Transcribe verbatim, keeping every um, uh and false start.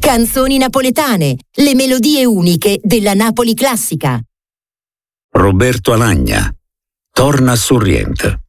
Canzoni napoletane, le melodie uniche della Napoli classica. Roberto Alagna, Torna a Sorrient.